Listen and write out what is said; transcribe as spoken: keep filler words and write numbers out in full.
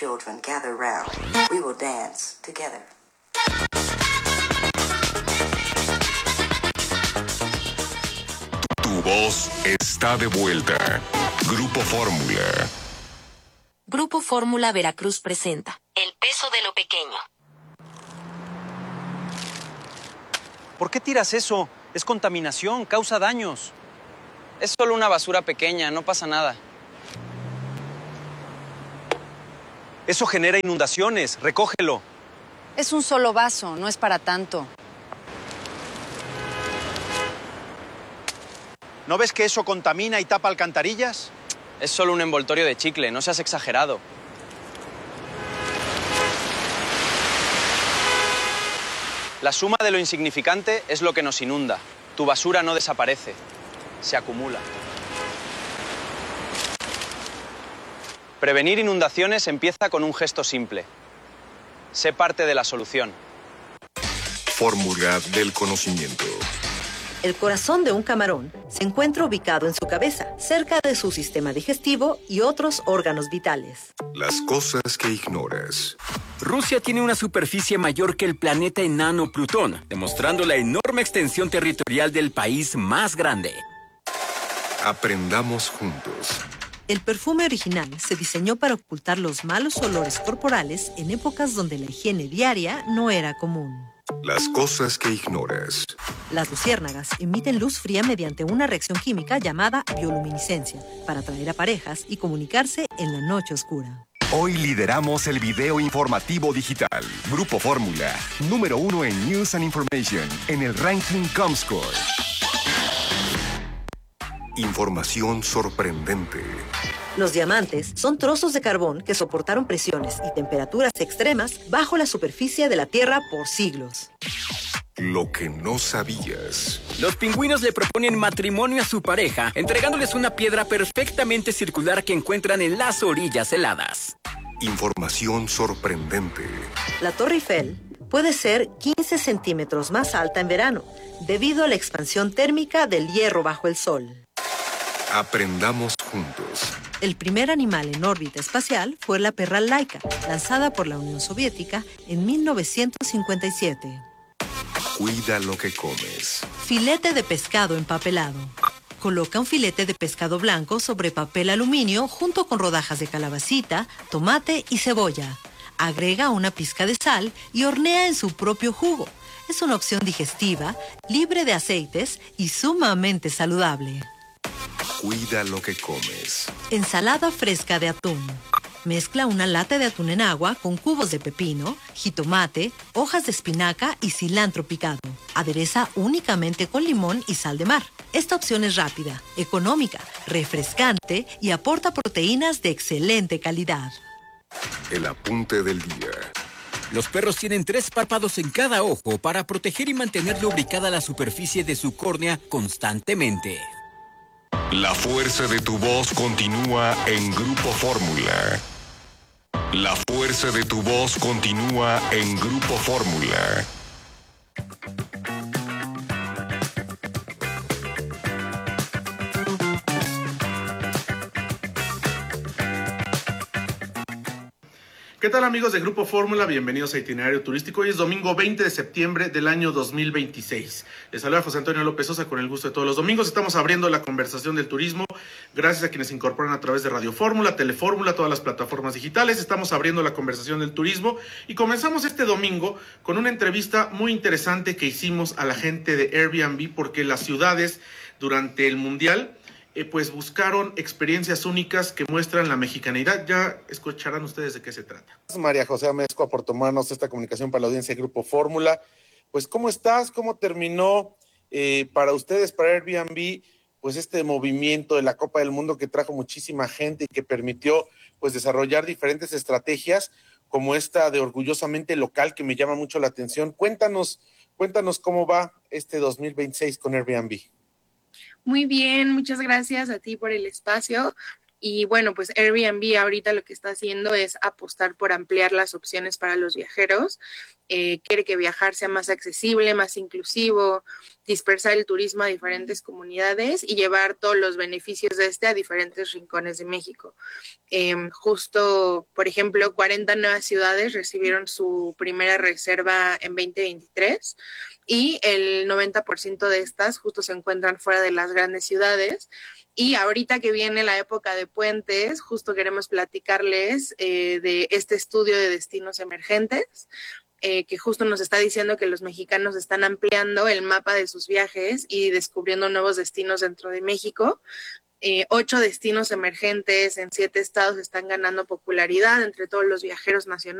children, gather round. We will dance together. Tu voz está de vuelta. Grupo Fórmula. Grupo Fórmula Veracruz presenta El peso de lo pequeño. ¿Por qué tiras eso? Es contaminación, causa daños. Es solo una basura pequeña, no pasa nada. Eso genera inundaciones, recógelo. Es un solo vaso, no es para tanto. ¿No ves que eso contamina y tapa alcantarillas? Es solo un envoltorio de chicle, no seas exagerado. La suma de lo insignificante es lo que nos inunda. Tu basura no desaparece, se acumula. Prevenir inundaciones empieza con un gesto simple. Sé parte de la solución. Fórmula del conocimiento. El corazón de un camarón se encuentra ubicado en su cabeza, cerca de su sistema digestivo y otros órganos vitales. Las cosas que ignoras. Rusia tiene una superficie mayor que el planeta enano Plutón, demostrando la enorme extensión territorial del país más grande. Aprendamos juntos. El perfume original se diseñó para ocultar los malos olores corporales en épocas donde la higiene diaria no era común. Las cosas que ignoras. Las luciérnagas emiten luz fría mediante una reacción química llamada bioluminiscencia para atraer a parejas y comunicarse en la noche oscura. Hoy lideramos el video informativo digital. Grupo Fórmula, número uno en News and Information, en el ranking Comscore. Información sorprendente. Los diamantes son trozos de carbón que soportaron presiones y temperaturas extremas bajo la superficie de la Tierra por siglos. Lo que no sabías. Los pingüinos le proponen matrimonio a su pareja, entregándoles una piedra perfectamente circular que encuentran en las orillas heladas. Información sorprendente. La Torre Eiffel puede ser quince centímetros más alta en verano, debido a la expansión térmica del hierro bajo el sol. Aprendamos juntos. El primer animal en órbita espacial fue la perra Laika, lanzada por la Unión Soviética en mil novecientos cincuenta y siete. Cuida lo que comes. Filete de pescado empapelado. Coloca un filete de pescado blanco sobre papel aluminio junto con rodajas de calabacita, tomate y cebolla. Agrega una pizca de sal y hornea en su propio jugo. Es una opción digestiva, libre de aceites y sumamente saludable. Cuida lo que comes. Ensalada fresca de atún. Mezcla una lata de atún en agua con cubos de pepino, jitomate, hojas de espinaca y cilantro picado. Adereza únicamente con limón y sal de mar. Esta opción es rápida, económica, refrescante y aporta proteínas de excelente calidad. El apunte del día. Los perros tienen tres párpados en cada ojo para proteger y mantener lubricada la superficie de su córnea constantemente. La fuerza de tu voz continúa en Grupo Fórmula. La fuerza de tu voz continúa en Grupo Fórmula. ¿Qué tal, amigos de Grupo Fórmula? Bienvenidos a Itinerario Turístico. Hoy es domingo veinte de septiembre del año dos mil veintiséis. Les saluda José Antonio López Sosa con el gusto de todos los domingos. Estamos abriendo la conversación del turismo. Gracias a quienes se incorporan a través de Radio Fórmula, Telefórmula, todas las plataformas digitales. Estamos abriendo la conversación del turismo y comenzamos este domingo con una entrevista muy interesante que hicimos a la gente de Airbnb, porque las ciudades durante el Mundial Eh, pues buscaron experiencias únicas que muestran la mexicanidad. Ya escucharán ustedes de qué se trata. María José Amezcua por tomarnos esta comunicación para la audiencia de Grupo Fórmula. Pues, ¿cómo estás? ¿Cómo terminó eh, para ustedes, para Airbnb, pues este movimiento de la Copa del Mundo que trajo muchísima gente y que permitió pues desarrollar diferentes estrategias como esta de Orgullosamente Local, que me llama mucho la atención? Cuéntanos, cuéntanos cómo va este dos mil veintiséis con Airbnb. Muy bien, muchas gracias a ti por el espacio. Y bueno, pues Airbnb ahorita lo que está haciendo es apostar por ampliar las opciones para los viajeros. Eh, quiere que viajar sea más accesible, más inclusivo, dispersar el turismo a diferentes comunidades y llevar todos los beneficios de este a diferentes rincones de México. Eh, justo, por ejemplo, cuarenta nuevas ciudades recibieron su primera reserva en veinte veintitrés y el noventa por ciento de estas justo se encuentran fuera de las grandes ciudades. Y ahorita que viene la época de puentes, justo queremos platicarles eh, de este estudio de destinos emergentes, eh, que justo nos está diciendo que los mexicanos están ampliando el mapa de sus viajes y descubriendo nuevos destinos dentro de México. Eh, ocho destinos emergentes en siete estados están ganando popularidad entre todos los viajeros nacionales.